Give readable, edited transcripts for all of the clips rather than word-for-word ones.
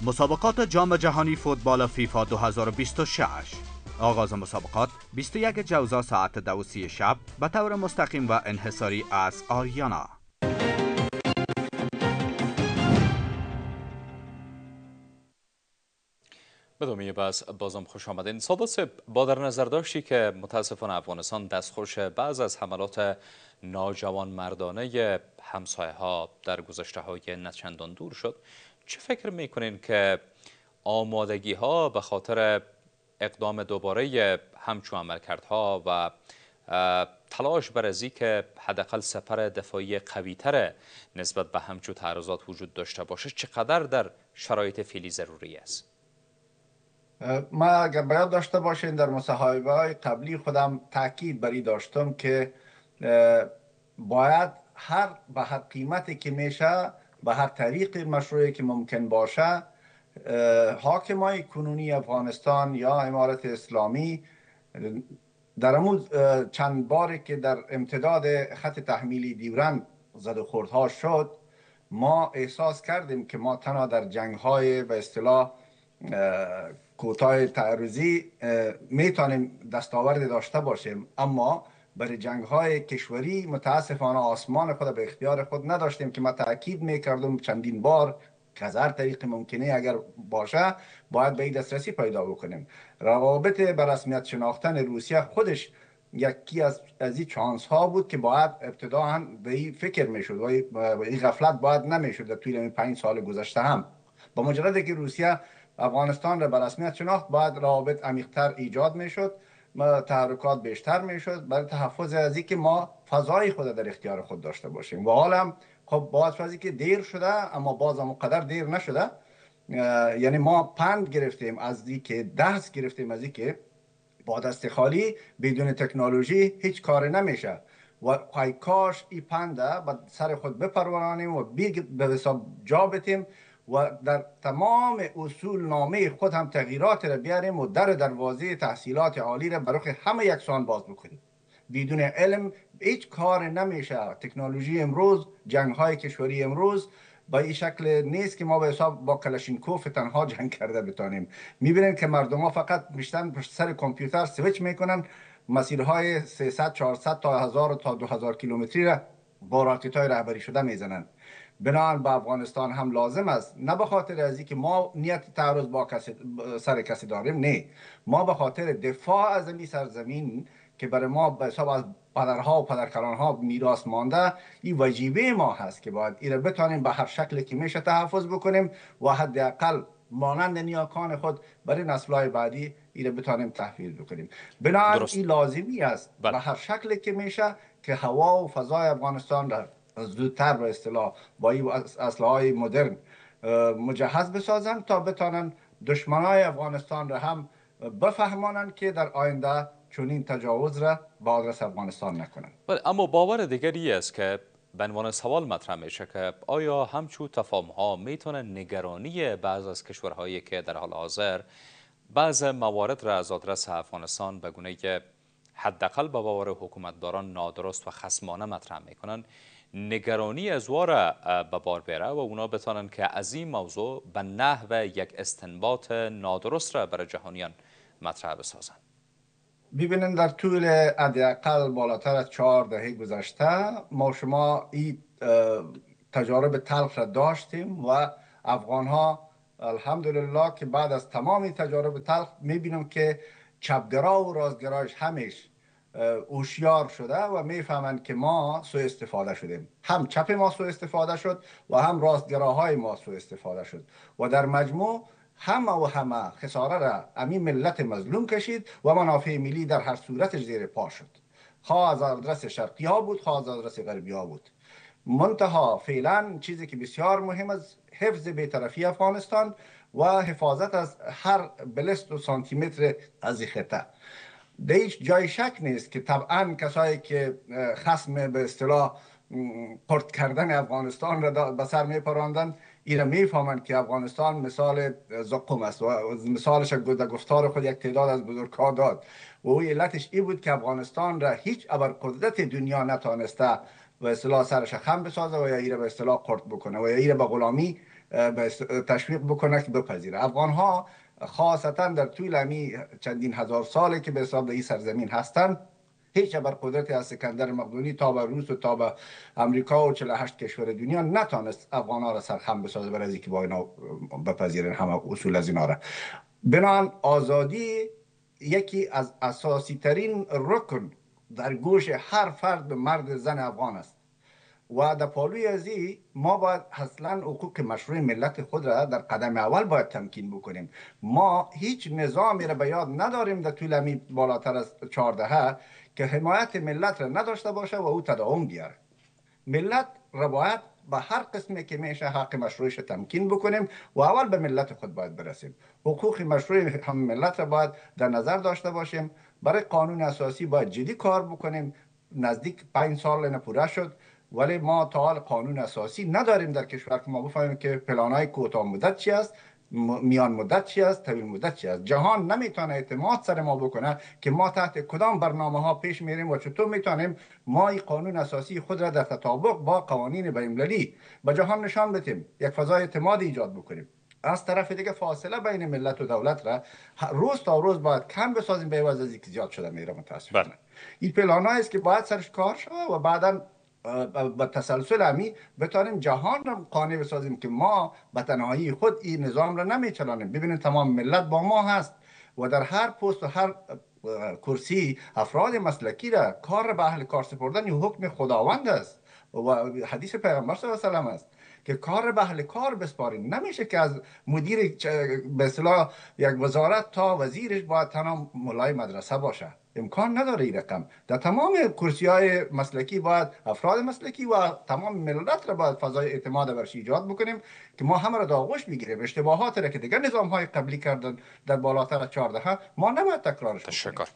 مسابقات جام جهانی فوتبال فیفا 2026 آغاز مسابقات 21 جوزا ساعت 2:30 شب به طور مستقیم و انحصاری از آریانا. بدومی بس بازم خوش آمدین. سادات، با در نظر داشتی که متاسفانه افغانستان دستخوش بعض از حملات ناجوان مردانه همسایه ها در گذشته های نچندان دور شد، چه فکر میکنین که آمادگی ها به خاطر اقدام دوباره همچون عملکردها و تلاش بر از که حداقل سپر دفاعی قوی‌تر نسبت به همچون تعرضات وجود داشته باشه چقدر در شرایط فعلی ضروری است؟ ما اگر باید داشته باشین در مصاحبه های قبلی خودم تاکید بری داشتم که باید به هر قیمتی که میشه به هر طریق مشروعی که ممکن باشه حاکمای کنونی افغانستان یا امارت اسلامی در امروز چند باری که در امتداد خط تحمیلی دیورند زد و خوردها شد، ما احساس کردیم که ما تنها در جنگ های به اصطلاح کوتاه تعرضی میتونیم دستاورد داشته باشیم، اما برای جنگ های کشوری متاسفانه آسمان خود به اختیار خود نداشتیم که ما تاکید میکردم چندین بار که از هر طریق ممکنه اگر باشه باید به این دسترسی پیدا بکنیم. روابط به رسمیت شناختن روسیه خودش یکی از این چانس ها بود که باید ابتدا به این فکر میشد و این غفلت باید نمیشد در طول 5 سال گذشته هم. با مجرد که روسیه افغانستان را به رسمیت شناخت باید روابط عمیق‌تر ایجاد میشد، تحرکات بیشتر میشد برای تحفظ از اینکه ما فضای خود در اختیار خود داشته باشیم. و حالا خب باز از که دیر شده اما باز هم قدر دیر نشده، یعنی ما پند گرفتیم از اینکه درس گرفتیم از اینکه با دست خالی بدون تکنولوژی هیچ کار نمیشه و کاش این پنده به سر خود بپرورانیم و به حساب جا بتیم و در تمام اصول نامه خود هم تغییرات را بیاریم و دروازه تحصیلات عالی را برای همه یکسان باز بکنیم. بدون علم هیچ کار نمیشه. تکنولوژی امروز، جنگ های کشوری امروز با این شکل نیست که ما به حساب با کلاشینکوف تنها جنگ کرده بتانیم. میبینید که مردم ها فقط میشتن پشت سر کامپیوتر سویچ میکنن، مسیرهای 300 400 تا 1000 تا 2000 کیلومتری را با راکت های رهبری شده میزنن. بنابراین به افغانستان هم لازم است، نه به خاطر از اینکه ما نیت تعرض با سر کسی داریم، نه، ما به خاطر دفاع از این سرزمین که برای ما به حساب از پدرها و پدرکلانها میراث مانده، این واجبه ما هست که باید این را بتانیم به هر شکلی که میشه تحفظ بکنیم و حداقل مانند نیاکان خود برای نسل‌های بعدی این را بتانیم تحفظ بکنیم. بنابراین این لازمی است به هر شکلی که میشه که هوا و فضای افغانستان را زودتر به اصطلاح با این اسلحه‌های مدرن مجهز بسازن تا بتانن دشمنای افغانستان را هم بفهمانند که در آینده چنین تجاوز را به آدرس افغانستان نکنند. اما باور دیگری است که به عنوان سوال مطرح میشه که آیا همچون تفاهم‌ها میتونه نگرانی بعض از کشورهایی که در حال حاضر بعض موارد را از آدرس افغانستان به گونه‌ای که حداقل به باور حکومتداران نادرست و خصمانه مطرح میکنن، نگرانی از واره به بار بیاره و اونا بتانن که از این موضوع به نحو یک استنباط نادرست را برای جهانیان مطرح بسازن؟ ببینید در طول حداقل بالاتر از 4 دهه گذشته ما شما این تجارب تلخ را داشتیم و افغان ها الحمدلله که بعد از تمام تجارب تلخ میبینم که چپگرا و راستگرایش همیش هوشیار شده و میفهمند که ما سوء استفاده شدیم. هم چپ ما سوء استفاده شد و هم راستگراهای ما سوء استفاده شد و در مجموع همه خساره را امی ملت مظلوم کشید و منافع ملی در هر صورتش زیر پا شد، خواه از آدرس شرقی ها بود خواه از آدرس غربی ها بود. منتها فعلا چیزی که بسیار مهم است حفظ بی‌طرفی افغانستان و حفاظت از هر بلست و سانتیمتر از خطه. در هیچ جای شک نیست که طبعا کسایی که خصم به اصطلاح پرت کردن افغانستان را به سر میپراندن این را میفهمند که افغانستان مثال زقوم است و مثالش در گفتار خود یک تعداد از بزرگها داد و او علتش این بود که افغانستان را هیچ ابرقدرت دنیا نتانسته به اصطلاح سرش خم بسازه و یا این را به اصطلاح قرط بکنه و یا این را به غلامی تشویق بکنه که بپذیره. افغان ها خاصتا در طول امی چندین هزار سالی که به حساب این سرزمین هستند، هیچ بر قدرت از اسکندر مقدونی تا به روس و تا به امریکا و 48 کشور دنیا نتانست افغان ها را سرخم بسازه برای اینکه با اینا بپذیرن همه اصول از اینا را. بنابراین آزادی یکی از اساسی ترین رکن در گوش هر فرد مرد زن افغان است و در پالوی ازی ما باید اصلا حقوق مشروع ملت خود را در قدم اول باید تمکین بکنیم. ما هیچ نظامی را به یاد نداریم در طول امی بالاتر از 14 که حمایت ملت را نداشته باشه و او تداوم بیاره. ملت را باید به هر قسمی که میشه حق مشروعش تمکین بکنیم و اول به ملت خود باید برسیم. حقوق مشروع هم ملت را باید در نظر داشته باشیم. برای قانون اساسی باید جدی کار بکنیم. نزدیک 5 سال پوره شد ولی ما تا حال قانون اساسی نداریم در کشور که ما بفهمیم که پلانای کوتاه مدت چی است، میان مدت چی است، طویل مدت چی است. جهان نمیتونه اعتماد سر ما بکنه که ما تحت کدام برنامه ها پیش میریم و چطور میتونیم ما این قانون اساسی خود را در تطابق با قوانین بین‌المللی به جهان نشان بدیم، یک فضای اعتماد ایجاد بکنیم. از طرف دیگه فاصله بین ملت و دولت را روز تا روز باید کم بسازیم به عوض از اینکه زیاد شده میره. متاسفانه این پلانایی است که باید سرش کار شود و بعداً با تسلسل امی بتانیم جهان را قانع بسازیم که ما به تنهایی خود این نظام را نمیچلانیم. ببینید تمام ملت با ما هست و در هر پست و هر کرسی افراد مسلکی را کار به اهل کار سپردن حکم خداوند است و حدیث پیغمبر صلی الله علیه و سلم است که کار به اهل کار بسپاریم. نمیشه که از مدیر به اصطلاح یک وزارت تا وزیرش باید تنها مولای مدرسه باشه. امکان نداره این رقم. در تمام کرسی های مسلکی باید افراد مسلکی و تمام ملت را باید فضای اعتماد برش ایجاد بکنیم که ما همه را در آغوش بگیریم. اشتباهات را که دیگر نظام های قبلی کردن در بالاتر از 14 ما نباید تکرارش تشکر.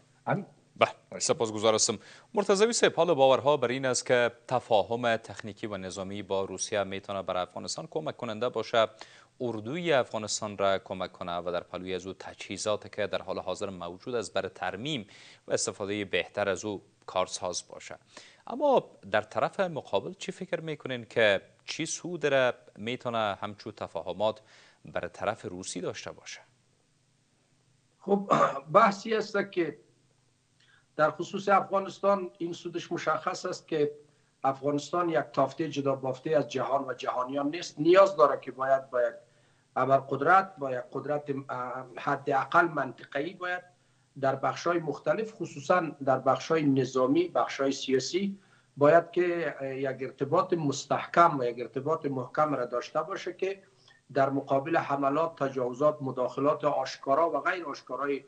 سپاسگزار هستم. مرتضوی صاحب، حال باورها بر این است که تفاهم تکنیکی و نظامی با روسیه میتونه بر افغانستان کمک کننده باشه، اردوی افغانستان را کمک کنه و در پلوی از او تجهیزاتی که در حال حاضر موجود است برای ترمیم و استفاده بهتر از او کارساز باشه. اما در طرف مقابل چی فکر میکنین که چی سود را میتونه همچون تفاهمات بر طرف روسی داشته باشه؟ خب بحثی است که در خصوص افغانستان این سودش مشخص است که افغانستان یک تافته جدا بافته از جهان و جهانیان نیست. نیاز داره که باید با یک ابرقدرت، با یک قدرت حداقل منطقه‌ای باید در بخش‌های مختلف، خصوصا در بخش‌های نظامی، بخش‌های سیاسی، باید که یک ارتباط مستحکم و یک ارتباط محکم را داشته باشه که در مقابل حملات، تجاوزات، مداخلات آشکارا و غیر آشکارای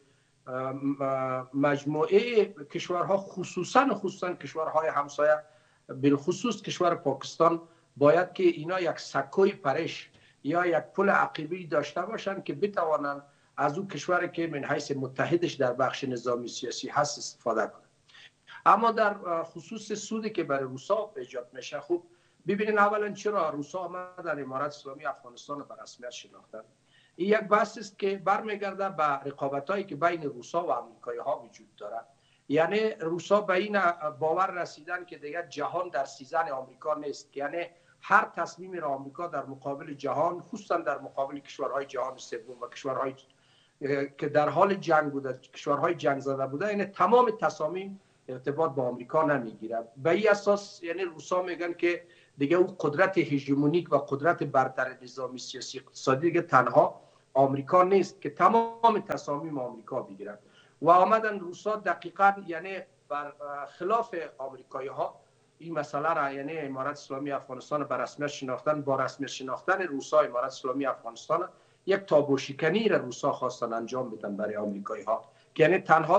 مجموعه کشورها، خصوصا کشورهای همسایه، بالخصوص کشور پاکستان، باید که اینا یک سکوی پرش یا یک پل عقیبی داشته باشند که بتوانند از اون کشوری که من حیث متحدش در بخش نظامی سیاسی هست استفاده کنند. اما در خصوص سودی که برای روسا ایجاد میشه، خب ببینید اولا چرا روسا آمدن امارت اسلامی افغانستان رو به رسمیت شناختن. این یک بحث است که برمیگرده به رقابتایی که بین روسا و آمریکایی ها وجود داره. یعنی روسا به این باور رسیدن که دیگر جهان در سیزن آمریکا نیست، یعنی هر تصمیمی را آمریکا در مقابل جهان، خصوصا در مقابل کشورهای جهان سوم و کشورهای که در حال جنگ بوده، کشورهای جنگ زده بوده، یعنی تمام تصامیم ارتباط با آمریکا نمیگیره. به این اساس یعنی روسا میگن که دیگه اون قدرت هژمونیک و قدرت برتر نظامی سیاسی اقتصادی دیگه تنها آمریکا نیست که تمام تصامیم آمریکا بگیرن. و آمدن روسا دقیقاً یعنی بر خلاف آمریکایی ها این مسئله را، یعنی امارت اسلامی افغانستان بر رسمیت شناختن، با رسمیت شناختن روسا امارت اسلامی افغانستان یک تابو شکنی را روسا خواستن انجام بدن برای آمریکایی ها که یعنی تنها